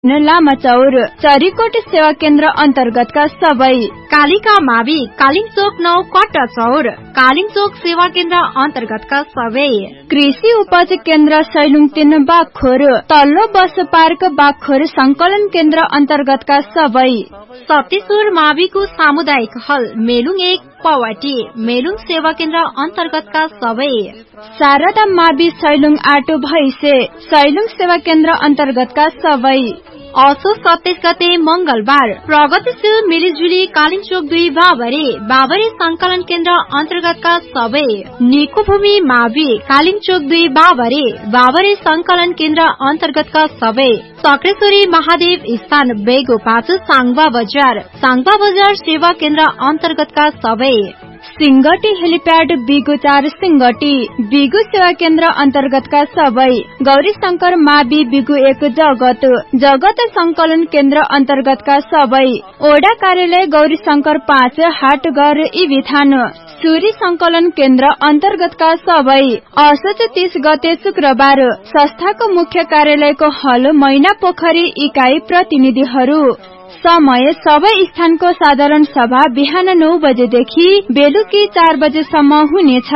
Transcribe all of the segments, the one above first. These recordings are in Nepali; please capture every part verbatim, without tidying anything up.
लामाचौर चरीकोट सेवा केन्द्र अन्तर्गतका सबै कालिका मावि कालिङचोक नौ कट्टाचौर कालिङचोक सेवा केन्द्र अन्तर्गतका सबै कृषि उपज केन्द्र सैलुङ तीन बागखोर तल्लो बस पार्क बागखोर संकलन केन्द्र अन्तर्गतका सबै सत्तेश्वर माविको सामुदायिक हल मेलुङ एक पवाटी मेलुङ सेवा केन्द्र अन्तर्गतका सबै शारदा मावि सैलुङ आटो भैसे सैलुङ सेवा केन्द्र अन्तर्गतका सबै असोज सत्ताइस गते मंगलबार प्रगतिशील मिलिजुली कालिङचोक दुई बाबरे बाबरे संकलन केन्द्र अन्तर्गतका सबै निको भूमि मावि कालिङचोक दुई बाबरे बाबरे संकलन केन्द्र अन्तर्गतका सबै सक्रेश्वरी महादेव स्थान बेगो पाँच साङबा बजार साङबा बजार सेवा केन्द्र अन्तर्गतका सबै सिंगटी हेलिप्याड बिगु चार सिंगटी बिगु सेवा केन्द्र अन्तर्गतका सबै गौरी शंकर मावि बिगु एक जगत जगत संकलन केन्द्र अन्तर्गतका सबै ओडा कार्यालय गौरी शंकर पाँच हाटघर इबिथान सूरी संकलन केन्द्र अन्तर्गतका सबै असोज तीस गते शुक्रबार संस्थाको मुख्य कार्यालयको हल मैना पोखरी इकाई प्रतिनिधिहरू समय सबै स्थानको साधारण सभा बिहान नौ बजेदेखि बेलुकी चार बजेसम्म हुनेछ।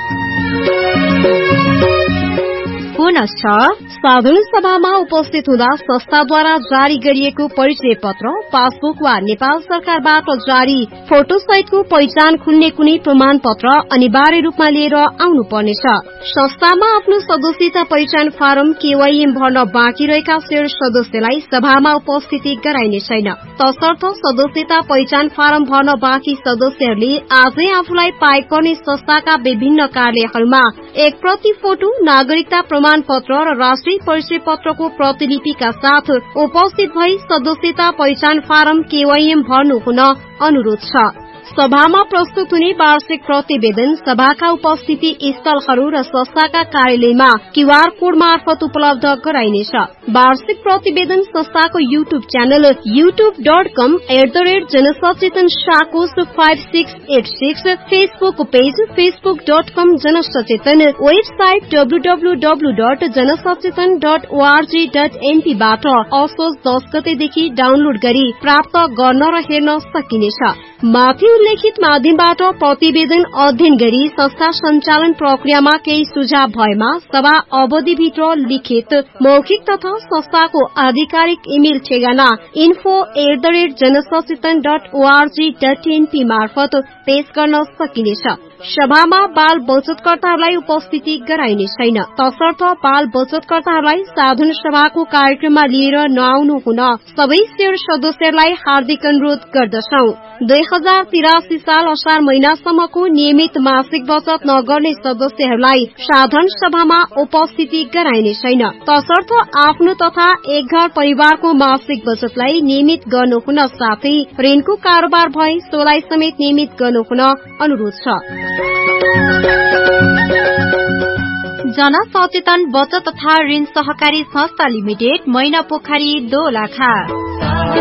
पुनश्च साधारण सभामा उपस्थित हुँदा संस्थाद्वारा जारी गरिएको परिचय पत्र पासबुक वा नेपाल सरकारबाट जारी फोटो सहितको पहिचान खुल्ने कुनै प्रमाण पत्र अनिवार्य रूपमा लिएर आउनु पर्नेछ। संस्थामा आफ्नो सदस्यता पहिचान फारम केवाईएम भर्न बाँकी रहेका शेयर सदस्यलाई सभामा उपस्थिति गराइने छैन। तसर्थ सदस्यता पहिचान फारम भर्न बाँकी सदस्यहरूले आजै आफूलाई पाए गर्ने संस्थाका विभिन्न कार्यालयहरूमा एक प्रति फोटो नागरिकता प्रमाण पत्र र राष्ट्रिय परिचय पत्रको प्रतिलिपिका साथ उपस्थित भई सदस्यता पहिचान फारम केवाईएम भर्नु हुन अनुरोध छ। सभामा प्रस्तुत हुने वार्षिक प्रतिवेदन सभाका उपस्थिति स्थलहरू र संस्थाका कार्यालयमा क्यूआर कोड मार्फत उपलब्ध गराइनेछ। वार्षिक प्रतिवेदन संस्थाको YouTube channel YouTube dot com at the rate जनसचेतन साकोस five six at six Facebook page Facebook dot com जनसचेतन website W W W dot जनसचेतन dot ORG dot एनपीबाट असोज दस गतेदेखि डाउनलोड गरी प्राप्त गर्न र हेर्न सकिनेछ। माथि उल्लेखित माध्यमबाट प्रतिवेदन अध्ययन गरी संस्था सञ्चालन प्रक्रियामा केही सुझाव भएमा सभा अवधिभित्र लिखित मौखिक तथा संस्थाको आधिकारिक इमेल ठेगाना info at the rate जनसचेतन dot ORG dot NP मार्फत पेश गर्न सकिनेछ। सभामा बाल बचतकर्ताहरूलाई उपस्थिति गराइने छैन। तसर्थ बाल बचतकर्ताहरूलाई साधारण सभाको कार्यक्रममा लिएर नआउनु हुन सबै शेयर सदस्यहरूलाई हार्दिक अनुरोध गर्दछौ। दुई हजार तिरासी साल असार महिनासम्मको नियमित मासिक बचत नगर्ने सदस्यहरूलाई साधारण सभामा उपस्थिति गराइने छैन। तसर्थ आफ्नो तथा एक घर परिवारको मासिक बचतलाई नियमित गर्नु हुन साथै ऋणको कारोबार भए सोलाई समेत नियमित गर्नु हुन अनुरोध छ। जनसचेतन बचत तथा ऋण सहकारी संस्था लिमिटेड मैना पोखरी दोलखा।